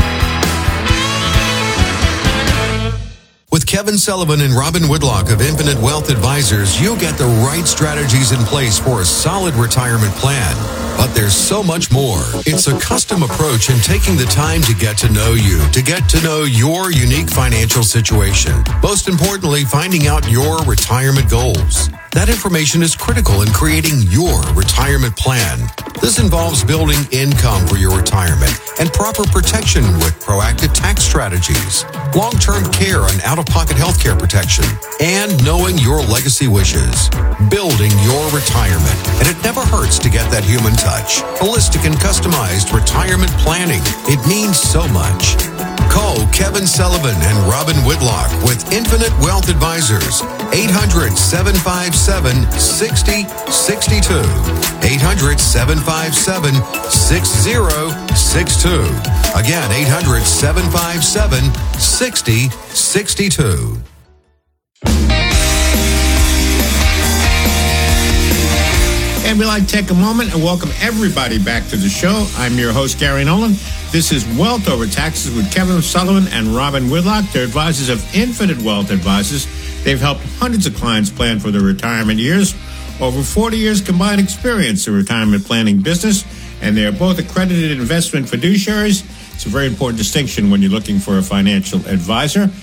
With Kevin Sullivan and Robin Whitlock of Infinite Wealth Advisors, you'll get the right strategies in place for a solid retirement plan. But there's so much more. It's a custom approach in taking the time to get to know you, to get to know your unique financial situation. Most importantly, finding out your retirement goals. That information is critical in creating your retirement plan. This involves building income for your retirement and proper protection with proactive tax strategies, long-term care and out-of-pocket health care protection, and knowing your legacy wishes. Building your retirement. And it never hurts to get that human touch. Holistic and customized retirement planning. It means so much. Call Kevin Sullivan and Robin Whitlock with Infinite Wealth Advisors. eight hundred, seven five seven, six oh six two. eight hundred, seven five seven, six oh six two. Again, eight hundred, seven five seven, six oh six two. And we'd like to take a moment and welcome everybody back to the show. I'm your host, Gary Nolan. This is Wealth Over Taxes with Kevin Sullivan and Robin Whitlock. They're advisors of Infinite Wealth Advisors. They've helped hundreds of clients plan for their retirement years. Over forty years combined experience in retirement planning business, and they are both accredited investment fiduciaries. It's a very important distinction when you're looking for a financial advisor.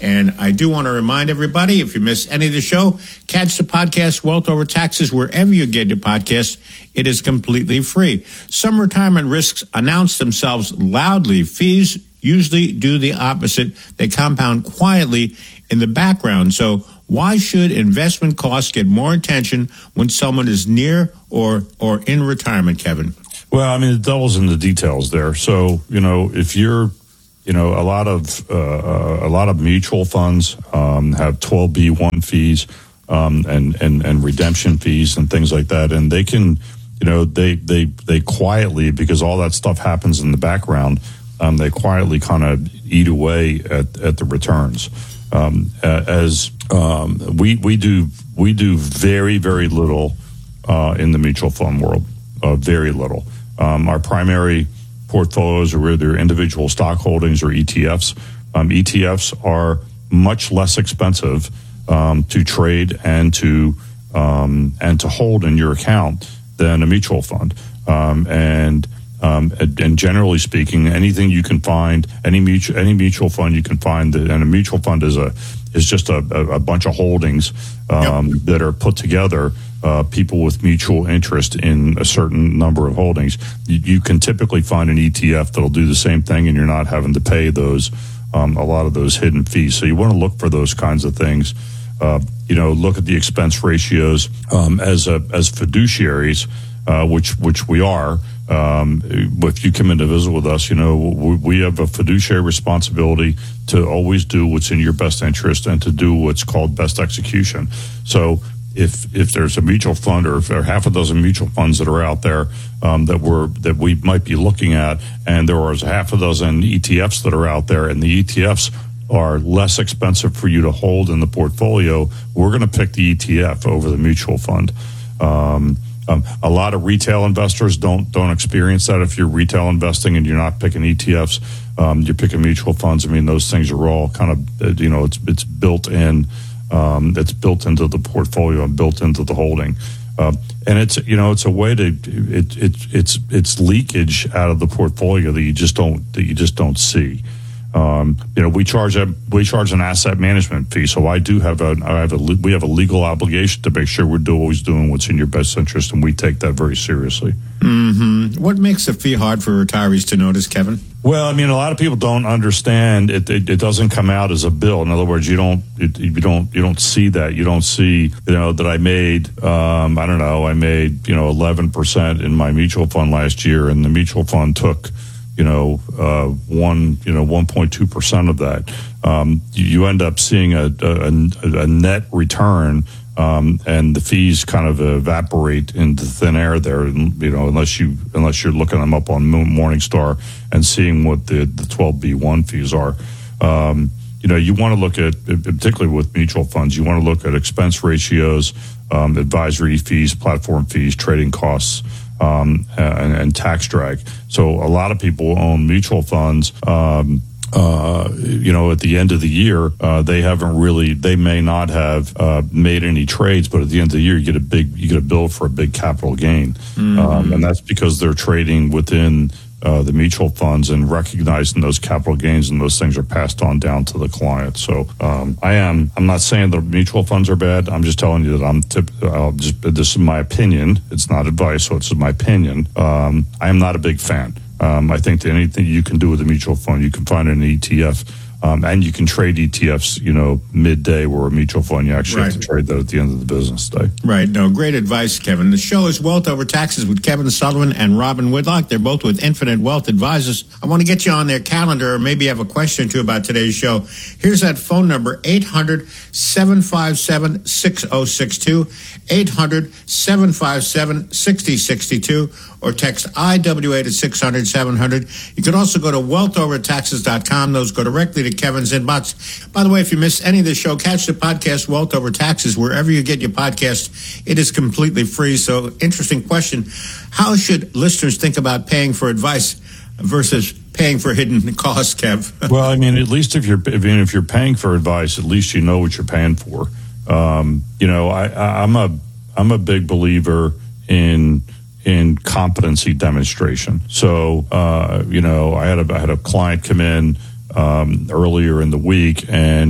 And I do want to remind everybody, if you miss any of the show, catch the podcast Wealth Over Taxes wherever you get your podcast. It is completely free. Some retirement risks announce themselves loudly. Fees usually do the opposite. They compound quietly in the background. So why should investment costs get more attention when someone is near or or in retirement, Kevin? Well, I mean, the devil's in the details there. So, you know, if you're, you know, a lot of uh, a lot of mutual funds um, have twelve B one fees um, and, and and redemption fees and things like that, and they can, you know, they they they quietly, because all that stuff happens in the background, um, they quietly kind of eat away at, at the returns. Um, as um, we we do we do very very little uh, in the mutual fund world, uh, very little. Um, our primary portfolios are either individual stock holdings or E T Fs. Um, E T Fs are much less expensive um, to trade and to um, and to hold in your account than a mutual fund. Um, and Um, and, and generally speaking, anything you can find, any mutual any mutual fund you can find, that, and a mutual fund is a is just a, a, a bunch of holdings um, yep. that are put together. Uh, people with mutual interest in a certain number of holdings. You, you can typically find an E T F that'll do the same thing, and you're not having to pay those um, a lot of those hidden fees. So you want to look for those kinds of things. Uh, you know, look at the expense ratios um, as a, as fiduciaries, uh, which which we are. Um, if you come in to visit with us, you know, we, we have a fiduciary responsibility to always do what's in your best interest and to do what's called best execution. So if if there's a mutual fund, or if there are half a dozen mutual funds that are out there um, that we're that we might be looking at, and there are half a dozen E T Fs that are out there, and the E T Fs are less expensive for you to hold in the portfolio, we're going to pick the E T F over the mutual fund. Um, Um, a lot of retail investors don't don't experience that. If you're retail investing and you're not picking E T Fs, um, you're picking mutual funds. I mean, those things are all kind of, you know, it's it's built in, um, it's built into the portfolio and built into the holding, uh, and it's you know it's a way to it, it it's it's leakage out of the portfolio that you just don't that you just don't see. Um, you know, we charge a we charge an asset management fee, so I do have a I have a we have a legal obligation to make sure we're do, always doing what's in your best interest, and we take that very seriously. Mm-hmm. What makes the fee hard for retirees to notice, Kevin? Well, I mean, a lot of people don't understand it. It, it doesn't come out as a bill. In other words, you don't it, you don't you don't see that. You don't see you know that I made um, I don't know I made you know eleven percent in my mutual fund last year, and the mutual fund took. You know, uh, one, you know, one point two percent of that. Um, you, you end up seeing a, a, a net return, um, and the fees kind of evaporate into thin air there. You know, unless you unless you're looking them up on Morningstar and seeing what the the twelve B one fees are. Um, you know, you want to look at, particularly with mutual funds, you want to look at expense ratios, um, advisory fees, platform fees, trading costs. Um, and, and tax drag. So a lot of people own mutual funds. Um, uh, you know, at the end of the year, uh, they haven't really. They may not have uh, made any trades, but at the end of the year, you get a big, you get a bill for a big capital gain, mm-hmm. um, and that's because they're trading within uh, the mutual funds and recognizing those capital gains, and those things are passed on down to the client. So um, I am. I'm not saying the mutual funds are bad. I'm just telling you that I'm. Tip, I'll just. This is my opinion. It's not advice, so it's my opinion. Um, I am not a big fan. Um, I think that anything you can do with a mutual fund, you can find an E T F. Um, and you can trade E T Fs, you know, midday, where a mutual fund, you actually right. have to trade that at the end of the business day. Right. No, great advice, Kevin. The show is Wealth Over Taxes with Kevin Sullivan and Robin Whitlock. They're both with Infinite Wealth Advisors. I want to get you on their calendar, or maybe you have a question or two about today's show. Here's that phone number, eight hundred, seven five seven, six oh six two, eight hundred, seven five seven, six oh six two, or text I W A to six hundred, seven hundred. You can also go to wealth over taxes dot com. Those go directly to Kevin's inbox. By the way, if you miss any of the show, catch the podcast Wealth Over Taxes wherever you get your podcast. It is completely free. So, interesting question. How should listeners think about paying for advice versus paying for hidden costs, Kev? Well, I mean, at least if you're if, if you're paying for advice, at least you know what you're paying for. Um, you know, I, I, I'm a I'm a big believer in in competency demonstration. So, uh, you know, I had a I had a client come in um, earlier in the week, and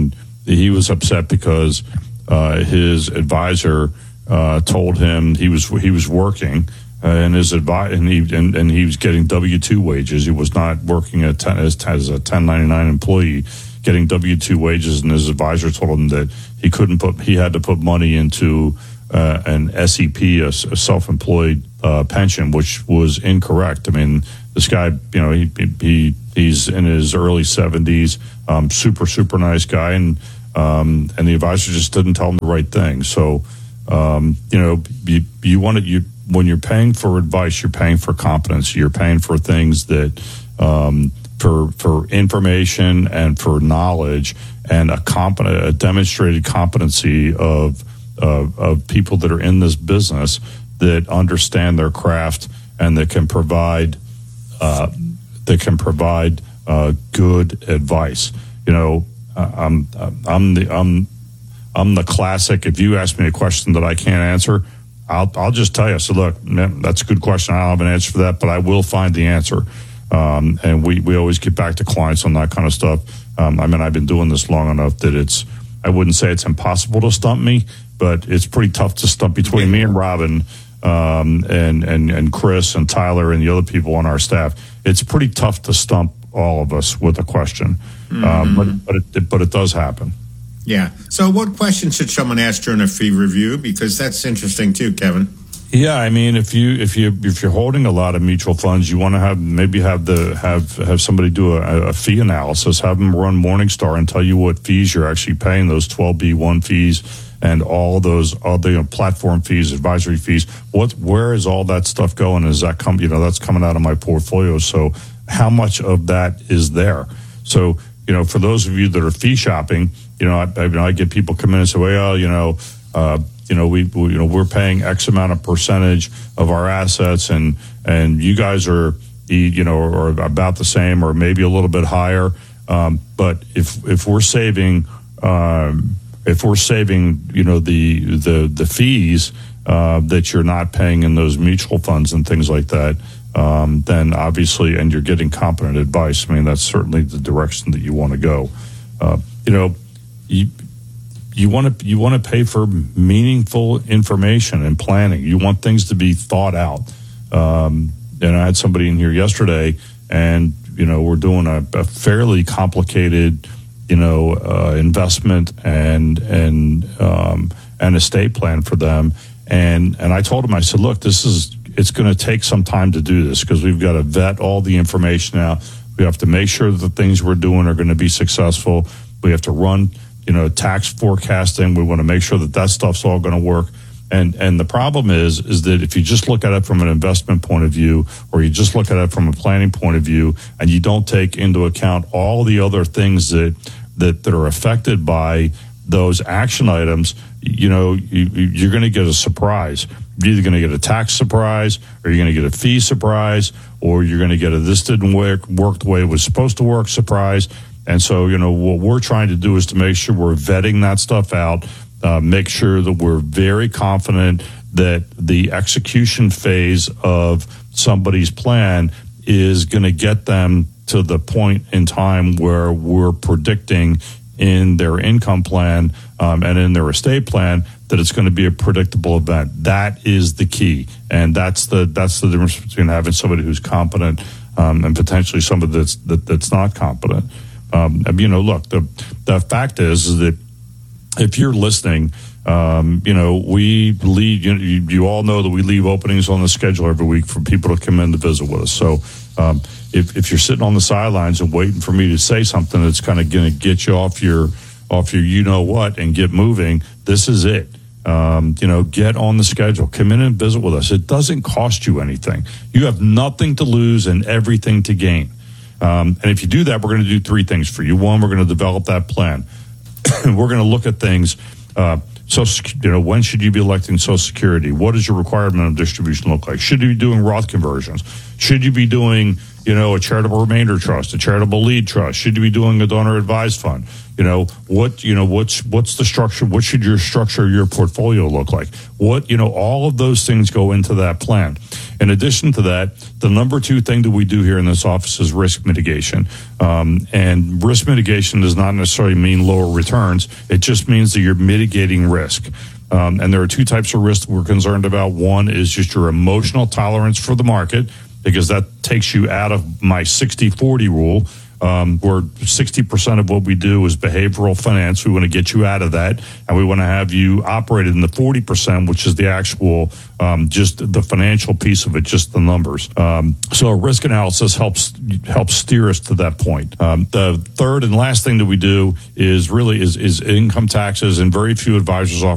he was upset because uh, his advisor uh, told him he was he was working uh, and his advi- and he and, and he was getting W two wages. He was not working at ten, as, as a ten ninety-nine employee, getting W two wages, and his advisor told him that he couldn't put he had to put money into uh, an S E P, a, a self-employed uh, pension, which was incorrect. I mean, this guy, you know, he he he's in his early seventies, um, super super nice guy, and um, and the advisor just didn't tell him the right thing. So, um, you know, you you want to you when you're paying for advice, you're paying for competence. You're paying for things that um, for for information and for knowledge and a competent, a demonstrated competency of of, of people that are in this business that understand their craft and that can provide. Uh, that can provide uh, good advice. You know, I'm I'm the I'm I'm the classic. If you ask me a question that I can't answer, I'll I'll just tell you. So look, man, that's a good question. I don't have an answer for that, but I will find the answer. Um, and we we always get back to clients on that kind of stuff. Um, I mean, I've been doing this long enough that it's I wouldn't say it's impossible to stump me, but it's pretty tough to stump between me and Robin. Um, and, and, and Chris and Tyler and the other people on our staff. It's pretty tough to stump all of us with a question. Mm-hmm. Um, but, but it, but it does happen. Yeah. So what question should someone ask during a fee review? Because that's interesting too, Kevin. Yeah. I mean, if you, if you, if you're holding a lot of mutual funds, you want to have, maybe have the, have, have somebody do a, a fee analysis, have them run Morningstar and tell you what fees you're actually paying, those twelve B one fees. And all those other you know, platform fees, advisory fees, what, where is all that stuff going? Is that come, you know, that's coming out of my portfolio. So how much of that is there? So, you know, for those of you that are fee shopping, you know, I, I, you know, I get people come in and say, well, you know, uh, you know, we, we, you know, we're paying X amount of percentage of our assets and, and you guys are, you know, or about the same or maybe a little bit higher. Um, but if, if we're saving, um, If we're saving, you know, the the the fees uh, that you're not paying in those mutual funds and things like that, um, then obviously, and you're getting competent advice. I mean, that's certainly the direction that you want to go. Uh, you know, you you want to you want to pay for meaningful information and planning. You want things to be thought out. Um, and I had somebody in here yesterday, and you know, we're doing a, a fairly complicated. You know, uh, investment and and um, an estate plan for them, and and I told him, I said, look, this is it's going to take some time to do this because we've got to vet all the information out. We have to make sure that the things we're doing are going to be successful. We have to run, you know, tax forecasting. We want to make sure that that stuff's all going to work. And and the problem is is that if you just look at it from an investment point of view, or you just look at it from a planning point of view, and you don't take into account all the other things that that, that are affected by those action items, you know, you, you're going to get a surprise. You're either going to get a tax surprise, or you're going to get a fee surprise, or you're going to get a this didn't work, work the way it was supposed to work surprise. And so, you know, what we're trying to do is to make sure we're vetting that stuff out, uh, make sure that we're very confident that the execution phase of somebody's plan is going to get them to the point in time where we're predicting in their income plan um, and in their estate plan that it's going to be a predictable event. That is the key, and that's the that's the difference between having somebody who's competent um, and potentially somebody that's that, that's not competent. Um, you know, look, the the fact is, is that if you're listening, um, you know, we leave. You, you, you all know that we leave openings on the schedule every week for people to come in to visit with us. So. Um, If, if you're sitting on the sidelines and waiting for me to say something that's kind of going to get you off your off your you know what and get moving, this is it. Um, you know, get on the schedule. Come in and visit with us. It doesn't cost you anything. You have nothing to lose and everything to gain. Um, and if you do that, we're going to do three things for you. One, we're going to develop that plan. We're going to look at things. Uh, so, you know, when should you be electing Social Security? What does your requirement of distribution look like? Should you be doing Roth conversions? Should you be doing you know, a charitable remainder trust, a charitable lead trust? Should you be doing a donor advised fund? You know, what, you know, what's, what's the structure? What should your structure of your portfolio look like? What, you know, all of those things go into that plan. In addition to that, the number two thing that we do here in this office is risk mitigation. Um, and risk mitigation does not necessarily mean lower returns. It just means that you're mitigating risk. Um, and there are two types of risk we're concerned about. One is just your emotional tolerance for the market, because that takes you out of my sixty forty rule. Um, where sixty percent of what we do is behavioral finance. We want to get you out of that, and we want to have you operated in the forty percent, which is the actual, um, just the financial piece of it, just the numbers. Um, so risk analysis helps helps steer us to that point. Um, the third and last thing that we do is really is, is income taxes, and very few advisors offer